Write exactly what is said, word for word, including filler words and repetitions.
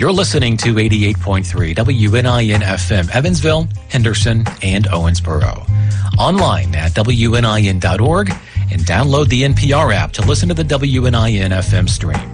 You're listening to eighty-eight point three W N I N F M, Evansville, Henderson, and Owensboro. Online at W N I N dot org and download the N P R app to listen to the W N I N F M stream.